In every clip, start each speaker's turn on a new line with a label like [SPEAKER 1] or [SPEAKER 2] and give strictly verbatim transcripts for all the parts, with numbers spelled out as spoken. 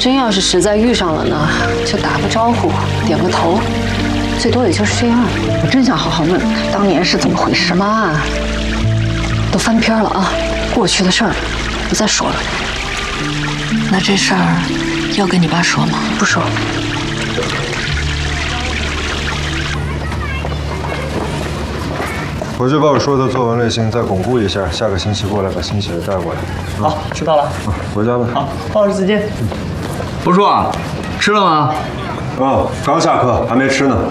[SPEAKER 1] 真要是实在遇上了呢，就打个招呼，点个头，最多也就是这样。
[SPEAKER 2] 我真想好好问问他当年是怎么回事。
[SPEAKER 1] 妈，都翻篇了啊，过去的事儿不再说了。
[SPEAKER 3] 那这事儿要跟你爸说吗？
[SPEAKER 1] 不说。
[SPEAKER 4] 回去把我说的作文类型再巩固一下，下个星期过来把新写的带过来。
[SPEAKER 5] 好，知道了。
[SPEAKER 4] 嗯，回家吧。
[SPEAKER 5] 好，鲍老师再见。
[SPEAKER 6] 不说啊，吃了吗？
[SPEAKER 4] 哦，刚下课，还没吃呢。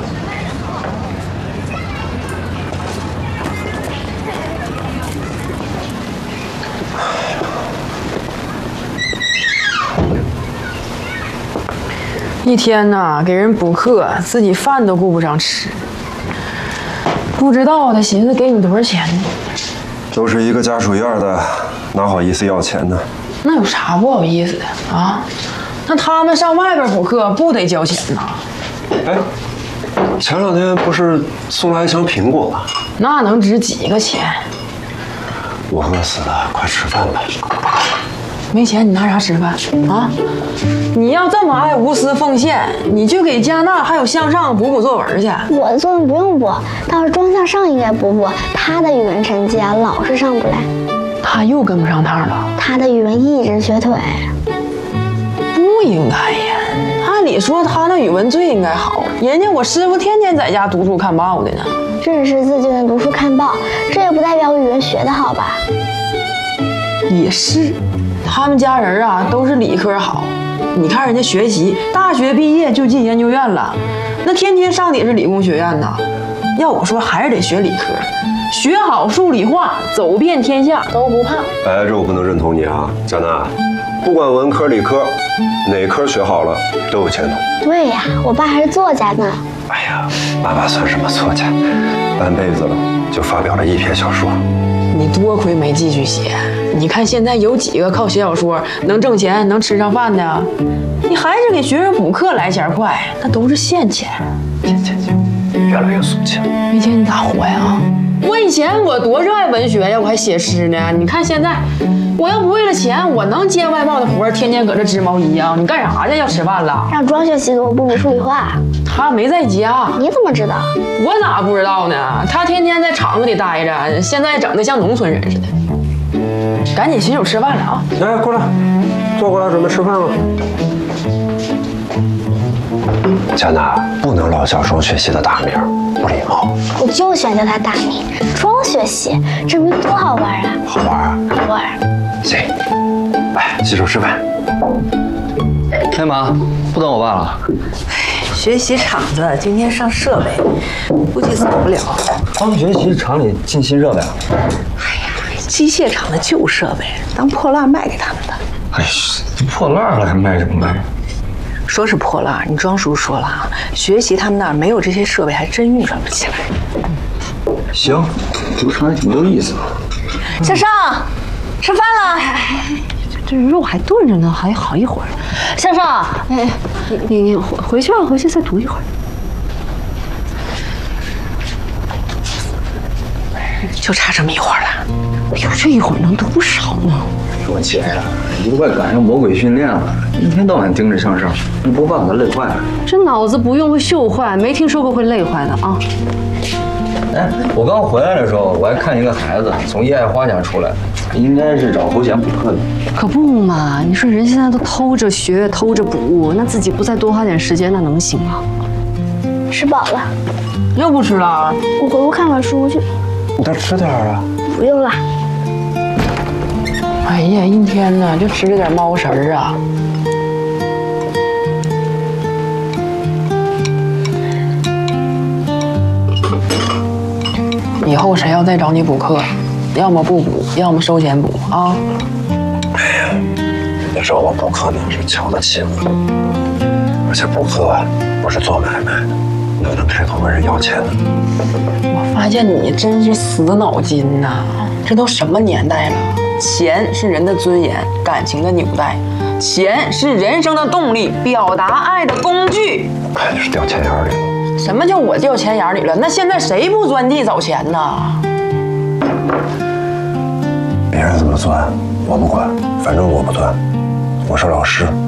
[SPEAKER 7] 一天呐，给人补课，自己饭都顾不上吃。不知道的寻思给你多少钱呢？
[SPEAKER 4] 都是一个家属院的，哪好意思要钱呢？
[SPEAKER 7] 那有啥不好意思的啊？那他们上外边补课不得交钱呐？
[SPEAKER 4] 哎，前两天不是送来一箱苹果吗？
[SPEAKER 7] 那能值几个钱？
[SPEAKER 4] 我饿死了，快吃饭吧。
[SPEAKER 7] 没钱你拿啥吃饭啊？你要这么爱无私奉献，你就给加纳还有向上补补作文去。
[SPEAKER 8] 我的作文不用补，倒是庄向上应该补补，他的语文成绩啊老是上不来。
[SPEAKER 7] 他又跟不上趟了。
[SPEAKER 8] 他的语文一直瘸腿。
[SPEAKER 7] 不应该呀，按理说他那语文最应该好，人家我师傅天天在家读书看报的呢。
[SPEAKER 8] 认识字就能读书看报，这也不代表我语文学得好吧？
[SPEAKER 7] 也是。他们家人啊都是理科好，你看人家学习，大学毕业就进研究院了，那天天上的也是理工学院呐。要我说还是得学理科，学好数理化，走遍天下都不怕。
[SPEAKER 4] 哎，这我不能认同你啊，佳娜，不管文科理科，哪科学好了都有前途。
[SPEAKER 8] 对呀，我爸还是作家呢。
[SPEAKER 4] 哎呀，爸爸算什么作家，半辈子了就发表了一篇小说。
[SPEAKER 7] 你多亏没继续写，你看现在有几个靠写小说能挣钱能吃上饭的？你还是给学生补课来钱快，那都是现钱。
[SPEAKER 4] 钱钱钱，越来越俗气了。
[SPEAKER 7] 没钱你咋活呀？我以前我多热爱文学呀，我还写诗呢。你看现在，我要不为了钱，我能接外贸的活，天天搁这织毛衣啊？你干啥去？要吃饭了？
[SPEAKER 8] 让庄学习给我补补数理化。
[SPEAKER 7] 他没在家。
[SPEAKER 8] 你怎么知道？
[SPEAKER 7] 我咋不知道呢？他天天在厂子里待着，现在整的像农村人似的。赶紧洗手吃饭了啊！
[SPEAKER 4] 来，过来，坐过来，准备吃饭了。佳娜，不能老叫庄学习的大名，不礼貌。
[SPEAKER 8] 我就喜欢叫他大名，庄学习，这名多好玩啊！
[SPEAKER 4] 好玩啊！
[SPEAKER 8] 好玩。
[SPEAKER 4] 行，来洗手吃饭。
[SPEAKER 6] 哎妈，不等我爸了。
[SPEAKER 3] 学习厂子今天上设备，估计走不了。
[SPEAKER 6] 刚学习厂里进新设备啊？
[SPEAKER 3] 哎呀，机械厂的旧设备当破烂卖给他们的。
[SPEAKER 6] 哎呀，破烂了还卖什么卖？
[SPEAKER 3] 说是破烂，你庄叔说了啊，学习他们那儿没有这些设备，还真运转不起来。
[SPEAKER 6] 行，这不成还挺有意思。
[SPEAKER 3] 向上，吃饭了。
[SPEAKER 1] 这肉还炖着呢，还好一会儿。向上，哎，你你你回回去吧，回去再读一会儿。
[SPEAKER 3] 就差这么一会儿了。
[SPEAKER 1] 哎呦，这一会儿能读不少呢。
[SPEAKER 6] 说起来了，你都快赶上魔鬼训练了，一天到晚盯着向上，你不把他累坏了？
[SPEAKER 1] 这脑子不用会锈坏，没听说过会累坏的啊。
[SPEAKER 6] 哎，我刚回来的时候，我还看一个孩子从叶爱花家出来，应该是找侯贤补课的。
[SPEAKER 1] 可不嘛，你说人现在都偷着学，偷着补，那自己不再多花点时间，那能行吗？
[SPEAKER 8] 吃饱了，
[SPEAKER 7] 又不吃了？
[SPEAKER 8] 我回屋看会儿书去。
[SPEAKER 4] 你再吃点啊。
[SPEAKER 8] 不用了。
[SPEAKER 7] 哎呀，一天呢就吃这点猫食儿啊！以后谁要再找你补课，要么不补，要么收钱补啊！
[SPEAKER 4] 哎呀，人家找我补课呢是瞧得起我，而且补课不是做买卖的，哪能开口问人要钱呢？
[SPEAKER 7] 我发现你真是死脑筋呐！这都什么年代了？钱是人的尊严、感情的纽带，钱是人生的动力、表达爱的工具。
[SPEAKER 4] 看就是掉钱眼里了。
[SPEAKER 7] 什么叫我掉钱眼里了？那现在谁不钻地找钱呢？
[SPEAKER 4] 别人怎么钻我不管，反正我不钻，我是老师。